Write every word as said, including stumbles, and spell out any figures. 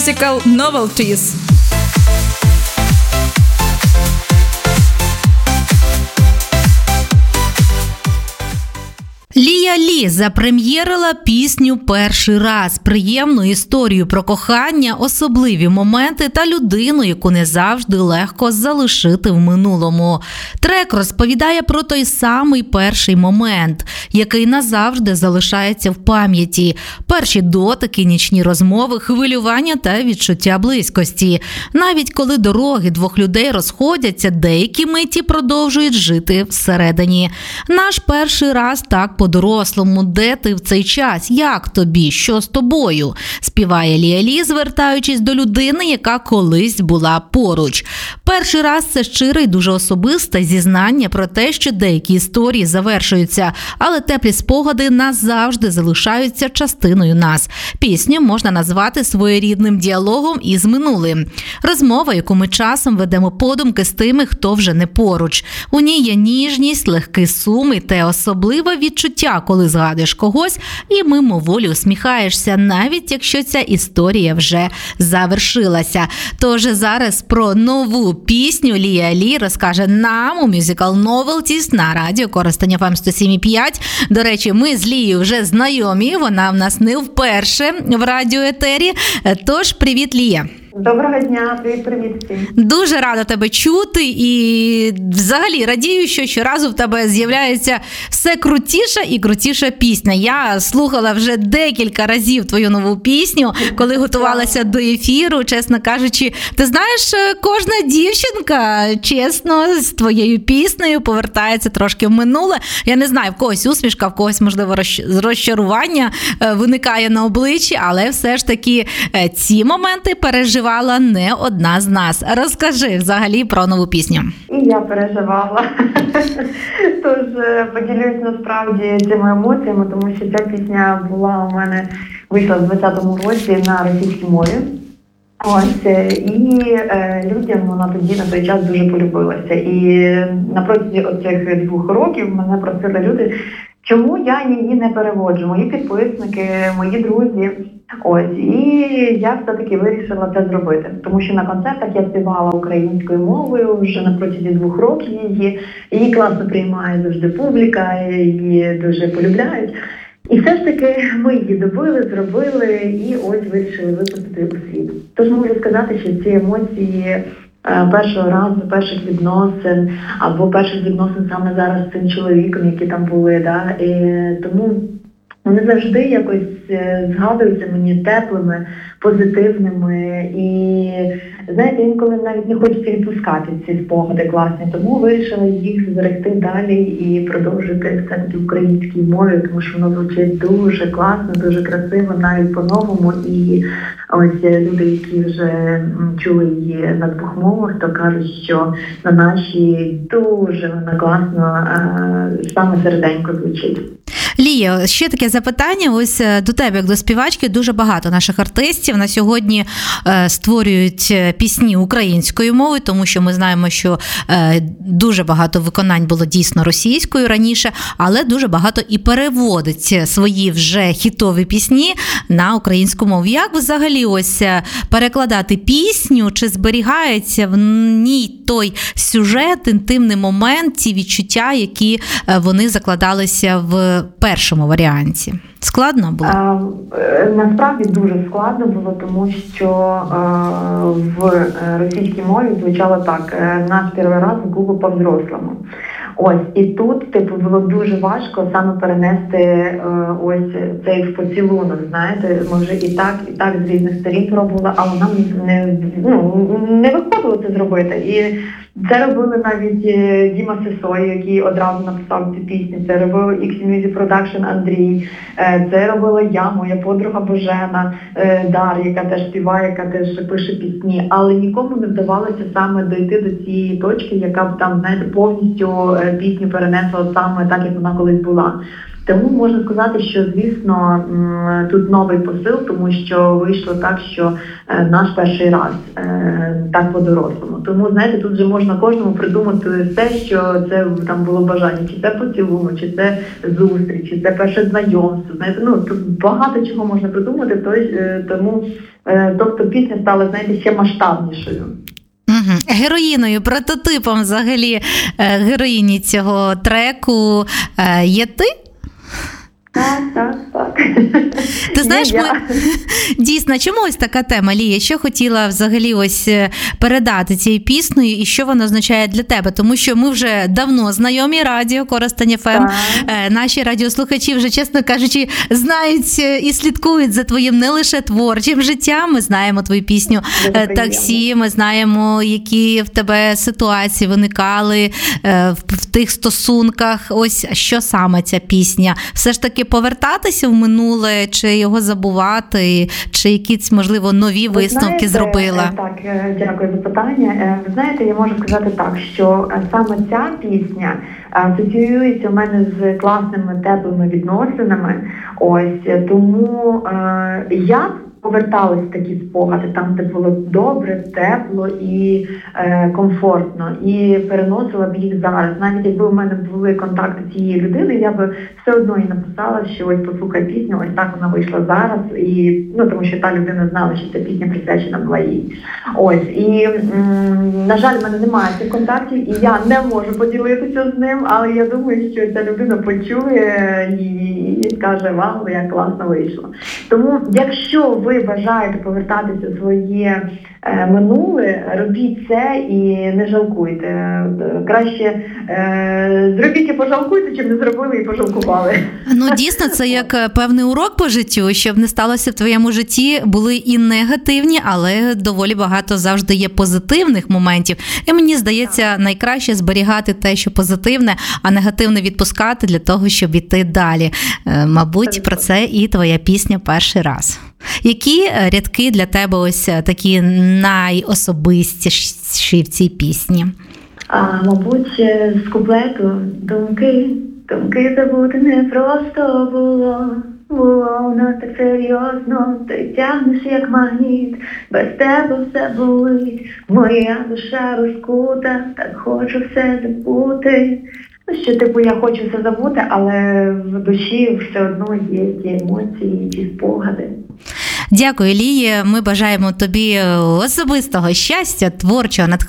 Musical Novelties. Лія Лі запрем'єрила пісню перший раз. Приємну історію про кохання, особливі моменти та людину, яку не завжди легко залишити в минулому. Трек розповідає про той самий перший момент, який назавжди залишається в пам'яті. Перші дотики, нічні розмови, хвилювання та відчуття близькості. Навіть коли дороги двох людей розходяться, деякі миті продовжують жити всередині. Наш перший раз так по-дорослому. Де ти в цей час? Як тобі? Що з тобою? Співає Лія Лі, звертаючись до людини, яка колись була поруч. Перший раз – це щире й дуже особисте зізнання про те, що деякі історії завершуються, але теплі спогади назавжди залишаються частиною нас. Пісню можна назвати своєрідним діалогом із минулим. Розмова, яку ми часом ведемо подумки з тими, хто вже не поруч. У ній є ніжність, легкий сум і те особливе відчуття, коли згадуєш когось і мимоволі усміхаєшся, навіть якщо ця історія вже завершилася. Тож зараз про нову пісню Лія Лі розкаже нам у Musical Novelties на радіо Коростень еф ем сто сім і п'ять. До речі, ми з Лією вже знайомі, вона в нас не вперше в радіоетері. Тож, привіт, Лія! Доброго дня, привіт всім. Дуже рада тебе чути і взагалі радію, що щоразу в тебе з'являється все крутіша і крутіша пісня. Я слухала вже декілька разів твою нову пісню, коли готувалася до ефіру, чесно кажучи. Ти знаєш, кожна дівчинка, чесно, з твоєю піснею повертається трошки в минуле. Я не знаю, в когось усмішка, в когось, можливо, розчарування виникає на обличчі, але все ж таки ці моменти переживають не одна з нас. Розкажи взагалі про нову пісню. І я переживала. Тож поділюсь насправді цими емоціями, тому що ця пісня була у мене, вийшла в двадцятому році на російській мові. Ось, і е, людям вона тоді на той час дуже полюбилася. І на протязі оцих двох років мене просили люди, чому я її не переводжу, мої підписники, мої друзі. Ось, і я все-таки вирішила це зробити, тому що на концертах я співала українською мовою вже на протязі двох років її. Її класно приймає завжди публіка, її дуже полюбляють. І все ж таки ми її добили, зробили і ось вирішили випустити у світ. Тож можу сказати, що ці емоції першого разу, перших відносин, або перших відносин саме зараз з цим чоловіком, які там були, да, і тому вони завжди якось згадуються мені теплими, позитивними і, знаєте, інколи навіть не хочеться відпускати ці спогади класні, тому вирішила їх зберегти далі і продовжити все-таки в українській мові, тому що воно звучить дуже класно, дуже красиво, навіть по-новому. І ось люди, які вже чули її на двох мовах, то кажуть, що на нашій дуже вона класно, саме серденько звучить. Лія, ще таке запитання ось до тебе, як до співачки. Дуже багато наших артистів на сьогодні е, створюють пісні українською мовою, тому що ми знаємо, що е, дуже багато виконань було дійсно російською раніше, але дуже багато і переводить свої вже хітові пісні на українську мову. Як взагалі ось перекладати пісню, чи зберігається в ній той сюжет, інтимний момент, ті відчуття, які вони закладалися в першому варіанті? Складно було? А, насправді дуже складно було, тому що а, в російській мові звучало так: наш перший раз було по-взрослому. Ось, і тут, типу, було дуже важко саме перенести е, ось цей поцілунок, знаєте, ми вже і так, і так з різних сторін пробували, але нам не, ну, не виходило це зробити. І це робили навіть Діма Сисой, який одразу написав цю пісню, це робив X Music Production Андрій, це робила я, моя подруга Божена, Дар, яка теж співає, яка теж пише пісні, але нікому не вдавалося саме дойти до цієї точки, яка б там, знаєте, повністю пісню перенесла саме так, як вона колись була. Тому можна сказати, що, звісно, м, тут новий посил, тому що вийшло так, що е, наш перший раз е, так по-дорослому. Тому, знаєте, тут же можна кожному придумати те, що це там було бажання, чи це поцілунок, чи це зустріч, чи це перше знайомство. Знаєте, ну тут багато чого можна придумати, то, е, тому, е, тобто пісня стала, знаєте, ще масштабнішою. Угу. Героїною, прототипом взагалі героїні цього треку є ти? Так, так, так. Ти знаєш, ми... дійсно, чому ось така тема, Лія? Що хотіла взагалі ось передати цією піснею і що вона означає для тебе? Тому що ми вже давно знайомі, радіо Коростень еф ем. Наші радіослухачі вже, чесно кажучи, знають і слідкують за твоїм не лише творчим життям. Ми знаємо твою пісню «Таксі», ми знаємо, які в тебе ситуації виникали в тих стосунках. Ось що саме ця пісня? Все ж таки повертатися в минуле, чи його забувати, чи якісь, можливо, нові Ви висновки знаєте, зробила? Так, дякую за питання. Ви знаєте, я можу сказати так, що саме ця пісня асоціюється у мене з класними, теплими відносинами. Ось, тому е, я поверталась в такі спогади, там, де було добре, тепло і е, комфортно, і переносила б їх зараз. Навіть якби у мене були контакти цієї людини, я би все одно їй написала, що ось послухай пісню, ось так вона вийшла зараз, і ну тому що та людина знала, що ця пісня присвячена була їй. Ось, і м, на жаль, в мене немає цих контактів, і я не можу поділитися з ним, але я думаю, що ця людина почує і, і скаже, вау, як класно вийшло. Тому, якщо ви бажаєте повертатися в своє е, минуле, робіть це і не жалкуйте. Краще е, зробіть і пожалкуйте, чим не зробили і пожалкували. Ну, дійсно, це як певний урок по життю, щоб не сталося в твоєму житті. Були і негативні, але доволі багато завжди є позитивних моментів. І мені здається, найкраще зберігати те, що позитивне, а негативне відпускати для того, щоб іти далі. Мабуть, про це і твоя пісня «Перший раз». Які рядки для тебе ось такі найособистіші в цій пісні? А, мабуть, з куплету «Думки, думки забути не просто було, було у нас так серйозно, ти тягнеш як магніт, без тебе все болить, моя душа розкута, так хочу все забути». Ну, що, типу, я хочу все забути, але в душі все одно є ті емоції, ті спогади. Дякую, Лія. Ми бажаємо тобі особистого щастя, творчого натхнення.